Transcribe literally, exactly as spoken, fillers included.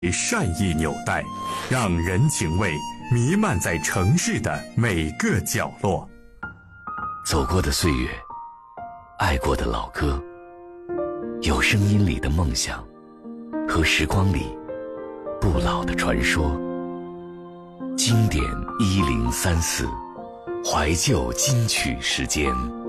善意纽带，让人情味弥漫在城市的每个角落。 走过的岁月，爱过的老歌，有声音里的梦想，和时光里不老的传说。经典一零三四，怀旧金曲时间。